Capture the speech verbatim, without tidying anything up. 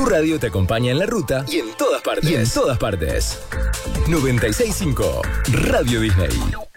Tu radio te acompaña en la ruta y en todas partes. Y en todas partes. noventa y seis punto cinco Radio Disney.